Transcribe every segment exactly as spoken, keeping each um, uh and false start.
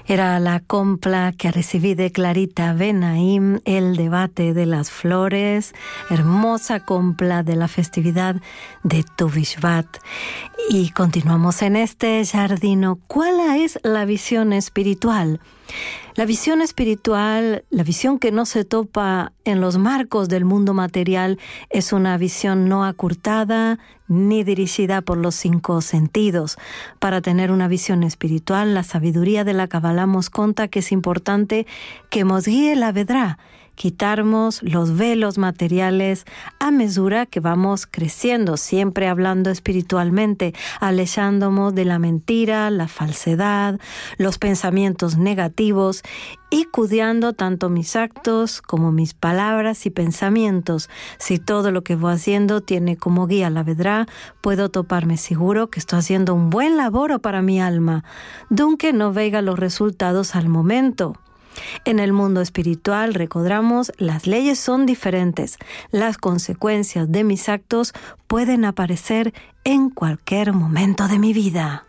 Era la compla que recibí de Clarita Benaim, El debate de las flores, hermosa compla de la festividad de Tu Bishvat. Y continuamos en este jardino. ¿Cuál es la visión espiritual? La visión espiritual, la visión que no se topa en los marcos del mundo material, es una visión no acurtada ni dirigida por los cinco sentidos. Para tener una visión espiritual, la sabiduría de la Kabbalah nos cuenta que es importante que nos guíe la vedrá, quitarnos los velos materiales a medida que vamos creciendo, siempre hablando espiritualmente, alejándonos de la mentira, la falsedad, los pensamientos negativos y cuidando tanto mis actos como mis palabras y pensamientos. Si todo lo que voy haciendo tiene como guía la vedrá, puedo toparme seguro que estoy haciendo un buen laboro para mi alma, aunque no vea los resultados al momento. En el mundo espiritual, recordamos, las leyes son diferentes. Las consecuencias de mis actos pueden aparecer en cualquier momento de mi vida.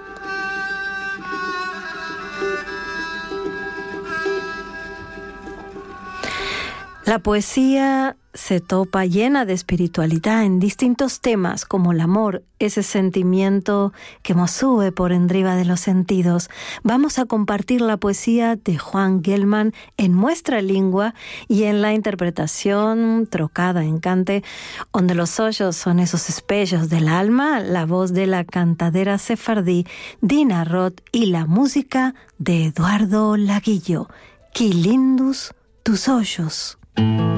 La poesía se topa llena de espiritualidad en distintos temas como el amor, ese sentimiento que nos sube por encima de los sentidos. Vamos a compartir la poesía de Juan Gelman en nuestra lengua y en la interpretación trocada en cante, donde los hoyos son esos espejos del alma, la voz de la cantadera sefardí Dina Roth y la música de Eduardo Laguillo. ¡Qué lindos tus hoyos!